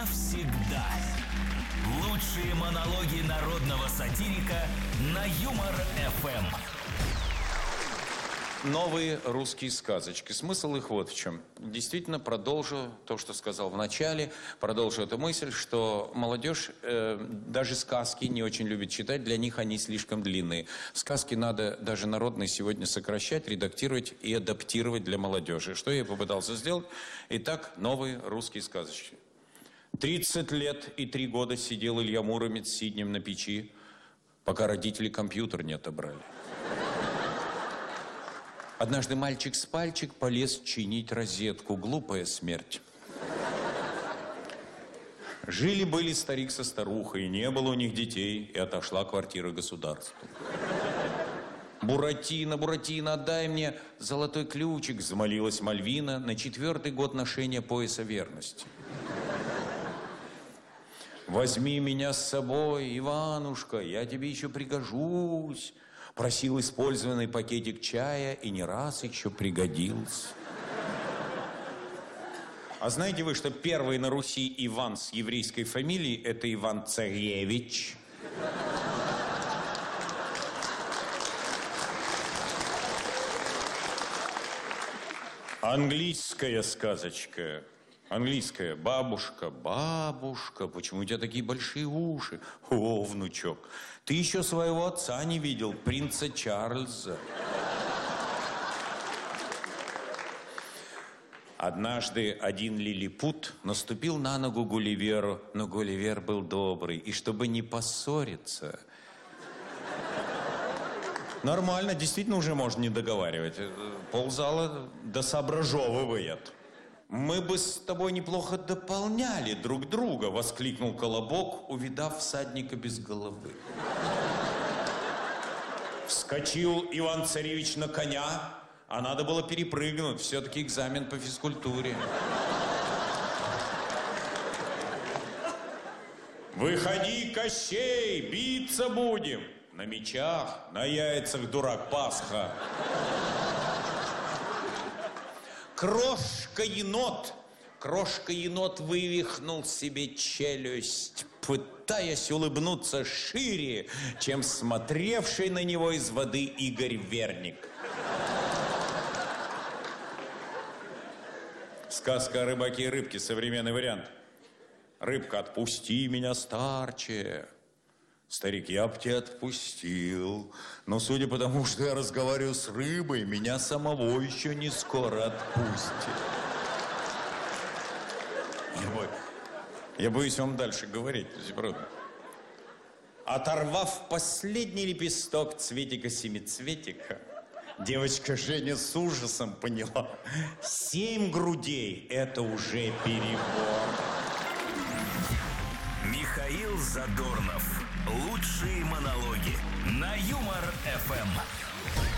навсегда. Лучшие монологи народного сатирика на Юмор-ФМ. Новые русские сказочки. Смысл их вот в чем. Действительно, продолжу то, что сказал в начале, продолжу эту мысль, что молодежь даже сказки не очень любит читать, для них они слишком длинные. Сказки надо даже народные сегодня сокращать, редактировать и адаптировать для молодежи. Что я попытался сделать? Итак, новые русские сказочки. 30 лет и 3 года сидел Илья Муромец сиднем на печи, пока родители компьютер не отобрали. Однажды мальчик с пальчик полез чинить розетку. Глупая смерть. Жили-были старик со старухой, не было у них детей, и отошла квартира государству. «Буратино, Буратино, отдай мне золотой ключик», взмолилась Мальвина на 4-й год ношения пояса верности. «Возьми меня с собой, Иванушка, я тебе еще пригожусь», просил использованный пакетик чая и не раз еще пригодился. А знаете вы, что первый на Руси Иван с еврейской фамилией – это Иван-Царевич? Английская сказочка. Английская. Бабушка, бабушка, почему у тебя такие большие уши? О, внучок, ты еще своего отца не видел, принца Чарльза. Однажды один лилипут наступил на ногу Гулливеру, но Гулливер был добрый, и чтобы не поссориться... Нормально, действительно уже можно не договаривать. Ползала досоображевывает. «Мы бы с тобой неплохо дополняли друг друга», — воскликнул Колобок, увидав всадника без головы. Вскочил Иван-Царевич на коня, а надо было перепрыгнуть, все-таки экзамен по физкультуре. «Выходи, Кощей, биться будем!» «На мечах, на яйцах, дурак, Пасха!» Крошка-енот вывихнул себе челюсть, пытаясь улыбнуться шире, чем смотревший на него из воды Игорь Верник. Сказка о рыбаке и рыбке, современный вариант. Рыбка: «Отпусти меня, старче». Старик: «Я б тебя отпустил, но судя по тому, что я разговариваю с рыбой, меня самого еще не скоро отпустит». Я боюсь вам дальше говорить, правда. Оторвав последний лепесток цветика-семицветика, девочка Женя с ужасом поняла: 7 грудей – это уже перебор. Михаил Задорнов. Лучшие монологи на Юмор-ФМ.